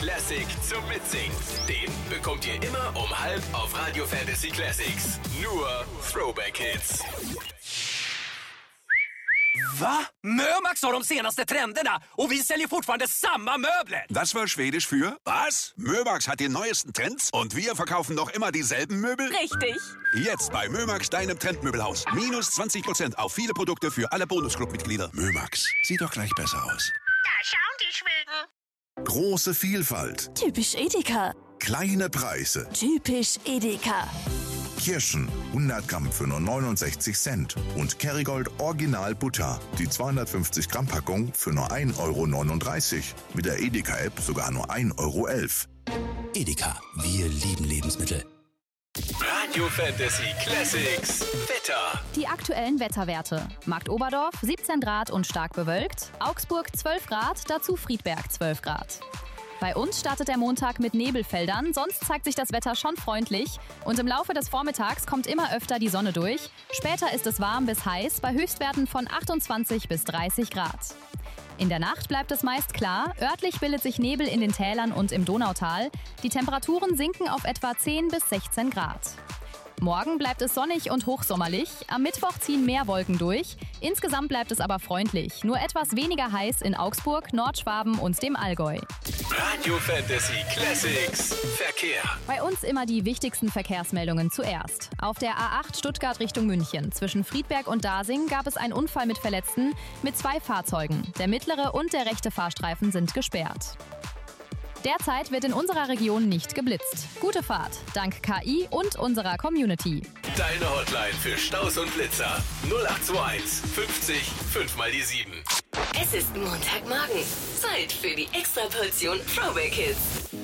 Classic zum Mitsingen. Den bekommt ihr immer um 1:30 auf Radio Fantasy Classics. Nur Throwback Hits. Va? Mömax har de senaste trenderna och vi säljer fortfarande samma möbler. Das war Schwedisch für was? Mömax hat die neuesten Trends und wir verkaufen noch immer dieselben Möbel? Richtig. Jetzt bei Mömax, deinem Trendmöbelhaus. Minus 20% auf viele Produkte für alle Bonusclub-Mitglieder. Mömax, sieht doch gleich besser aus. Da schauen die Schweden. Große Vielfalt. Typisch Edeka. Kleine Preise. Typisch Edeka. Kirschen, 100 Gramm für nur 69 Cent. Und Kerrygold Original Butter, die 250 Gramm Packung für nur 1,39 €. Mit der Edeka-App sogar nur 1,11 €. Edeka, wir lieben Lebensmittel. Radio Fantasy Classics Wetter. Die aktuellen Wetterwerte. Markt Oberdorf 17 Grad und stark bewölkt. Augsburg 12 Grad, dazu Friedberg 12 Grad. Bei uns startet der Montag mit Nebelfeldern, sonst zeigt sich das Wetter schon freundlich. Und im Laufe des Vormittags kommt immer öfter die Sonne durch. Später ist es warm bis heiß, bei Höchstwerten von 28 bis 30 Grad. In der Nacht bleibt es meist klar, örtlich bildet sich Nebel in den Tälern und im Donautal. Die Temperaturen sinken auf etwa 10 bis 16 Grad. Morgen bleibt es sonnig und hochsommerlich. Am Mittwoch ziehen mehr Wolken durch. Insgesamt bleibt es aber freundlich. Nur etwas weniger heiß in Augsburg, Nordschwaben und dem Allgäu. Radio Fantasy Classics Verkehr. Bei uns immer die wichtigsten Verkehrsmeldungen zuerst. Auf der A8 Stuttgart Richtung München zwischen Friedberg und Dasing gab es einen Unfall mit Verletzten mit 2 Fahrzeugen. Der mittlere und der rechte Fahrstreifen sind gesperrt. Derzeit wird in unserer Region nicht geblitzt. Gute Fahrt, dank KI und unserer Community. Deine Hotline für Staus und Blitzer 0821 50 5 mal die 7. Es ist Montagmorgen. Zeit für die Extraportion Throwback Hits.